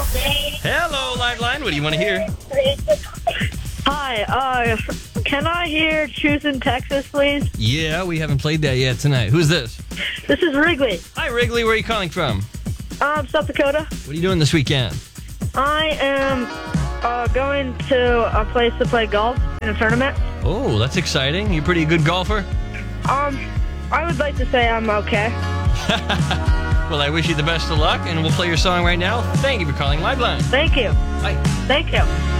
Hello, Liveline. What do you want to hear? Hi, can I hear Choosing Texas, please? Yeah, we haven't played that yet tonight. Who's this? This is Wrigley. Hi, Wrigley. Where are you calling from? South Dakota. What are you doing this weekend? I am going to a place to play golf in a tournament. Oh, that's exciting. You pretty good golfer? I would like to say I'm okay. Well, I wish you the best of luck, and we'll play your song right now. Thank you for calling Liveline. Thank you. Bye. Thank you.